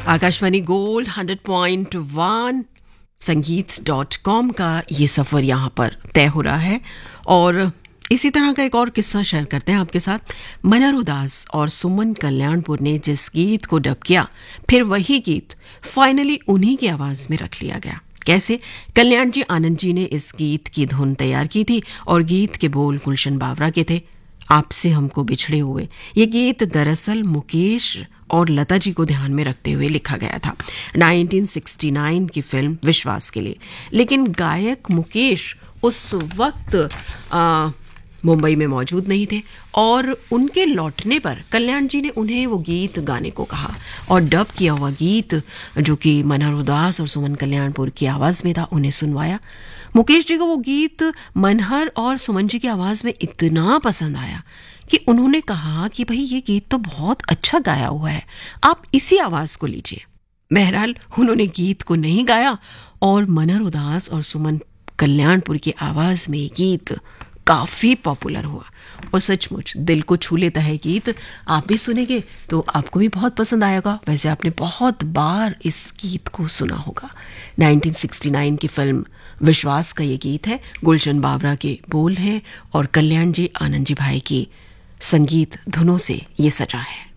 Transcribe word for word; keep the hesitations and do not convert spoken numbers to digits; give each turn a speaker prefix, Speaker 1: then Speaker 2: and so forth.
Speaker 1: Akashvani gold hundred point one संगीत dot com का ये सफ़र यहाँ पर तय हो रहा है और इसी तरह का एक और किस्सा शेयर करते हैं आपके साथ। मनहर दास और सुमन कल्याणपुर ने जिस गीत को डब किया, फिर वही गीत फाइनली उन्हीं की आवाज़ में रख लिया गया। कैसे? कल्याण जी आनंद जी ने इस गीत की धुन तैयार की थी और गीत के बोल गुलशन बावरा के थे। आपसे हमको बिछड़े हुए ये गीत दरअसल मुकेश और लता जी को ध्यान में रखते हुए लिखा गया था नाइनटीन सिक्सटी नाइन की फिल्म विश्वास के लिए। लेकिन गायक मुकेश उस वक्त आ, मुंबई में मौजूद नहीं थे और उनके लौटने पर कल्याण जी ने उन्हें वो गीत गाने को कहा और डब किया हुआ गीत जो कि मनहर दास और सुमन कल्याणपुर की आवाज़ में था उन्हें सुनवाया। मुकेश जी को वो गीत मनहर और सुमन जी की आवाज़ में इतना पसंद आया कि उन्होंने कहा कि भाई ये गीत तो बहुत अच्छा गाया हुआ है, आप इसी आवाज़ को लीजिए। बहरहाल उन्होंने गीत को नहीं गाया और मनहर दास और सुमन कल्याणपुर की आवाज़ में ये गीत काफ़ी पॉपुलर हुआ और सचमुच दिल को छू लेता है गीत। आप भी सुनेंगे तो आपको भी बहुत पसंद आएगा। वैसे आपने बहुत बार इस गीत को सुना होगा। नाइनटीन सिक्सटी नाइन की फिल्म विश्वास का ये गीत है, गुलशन बावरा के बोल हैं और कल्याण जी आनंद जी भाई की संगीत धुनों से ये सजा है।